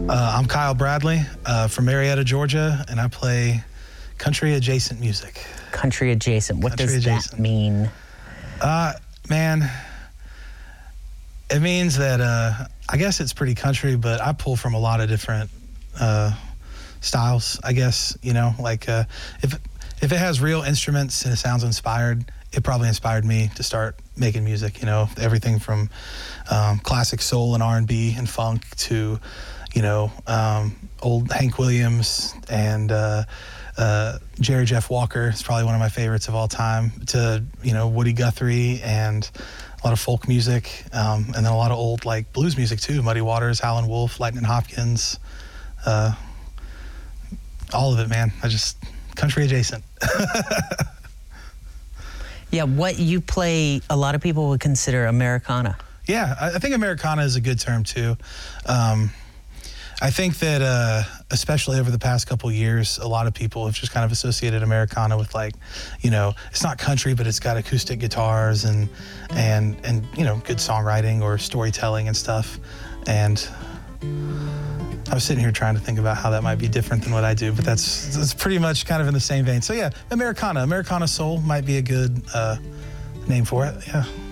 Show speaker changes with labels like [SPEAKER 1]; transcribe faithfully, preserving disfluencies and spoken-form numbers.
[SPEAKER 1] Uh, I'm Kyle Bradley uh, from Marietta, Georgia, and I play country adjacent music.
[SPEAKER 2] Country adjacent. What
[SPEAKER 1] Country
[SPEAKER 2] does
[SPEAKER 1] adjacent.
[SPEAKER 2] that mean?
[SPEAKER 1] Uh, man, it means that uh, I guess it's pretty country, but I pull from a lot of different uh, styles. I guess you know, like uh, if if it has real instruments and it sounds inspired, it probably inspired me to start making music. You know, everything from um, classic soul and R and B and funk to, you know, um, old Hank Williams and uh, uh, Jerry Jeff Walker is probably one of my favorites of all time, to, you know, Woody Guthrie and a lot of folk music, um, and then a lot of old, like, blues music, too. Muddy Waters, Howlin' Wolf, Lightnin' Hopkins, uh, all of it, man. I just, country adjacent.
[SPEAKER 2] Yeah, what you play, a lot of people would consider Americana.
[SPEAKER 1] Yeah, I, I think Americana is a good term, too. Um, I think that, uh, especially over the past couple of years, a lot of people have just kind of associated Americana with, like, you know, it's not country, but it's got acoustic guitars and, and, and you know, good songwriting or storytelling and stuff. And I was sitting here trying to think about how that might be different than what I do, but that's, that's pretty much kind of in the same vein. So, yeah, Americana. Americana Soul might be a good uh, name for it, yeah.